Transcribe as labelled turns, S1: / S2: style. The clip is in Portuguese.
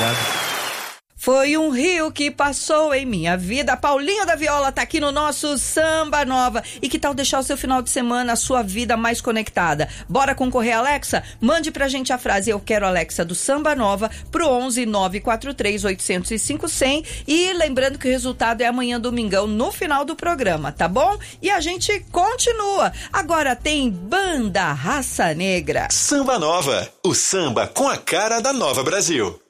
S1: obrigado.
S2: Foi um rio que passou em minha vida. Paulinho da Viola tá aqui no nosso Samba Nova. E que tal deixar o seu final de semana, a sua vida mais conectada? Bora concorrer, Alexa? Mande pra gente a frase "Eu quero Alexa" do Samba Nova pro 11 943 805 100. E lembrando que o resultado é amanhã, domingão, no final do programa, tá bom? E a gente continua. Agora tem Banda Raça Negra.
S3: Samba Nova, o samba com a cara da Nova Brasil.